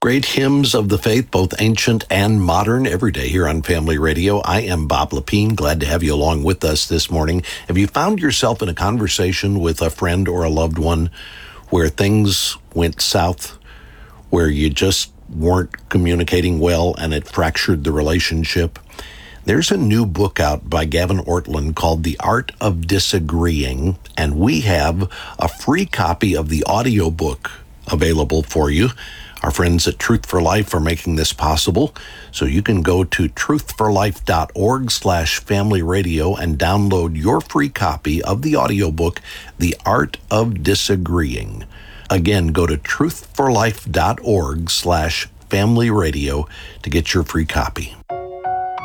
Great hymns of the faith, both ancient and modern, every day here on Family Radio. I am Bob Lepine. Glad to have you along with us this morning. Have you found yourself in a conversation with a friend or a loved one where things went south, where you just weren't communicating well and it fractured the relationship? There's a new book out by Gavin Ortlund called The Art of Disagreeing, and we have a free copy of the audiobook available for you. Our friends at Truth for Life are making this possible, so you can go to truthforlife.org/Family Radio and download your free copy of the audiobook, The Art of Disagreeing. Again, go to truthforlife.org/Family Radio to get your free copy.